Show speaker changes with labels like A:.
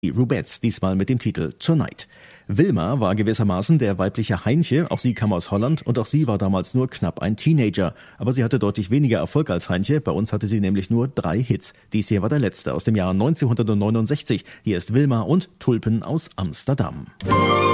A: Die Rubettes, diesmal mit dem Titel Tonight. Wilma war gewissermaßen der weibliche Heinche, auch sie kam aus Holland und auch sie war damals nur knapp ein Teenager. Aber sie hatte deutlich weniger Erfolg als Heinche, bei uns hatte sie nämlich nur 3 Hits. Dies hier war der letzte aus dem Jahr 1969. Hier ist Wilma und Tulpen aus Amsterdam.